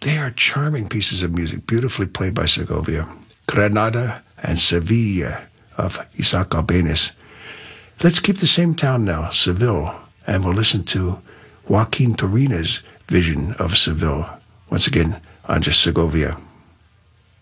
They are charming pieces of music, beautifully played by Segovia. Granada and Sevilla of Isaac Albéniz. Let's keep the same town now, Seville, and we'll listen to Joaquin Turina's vision of Seville. Once again, on just Segovia.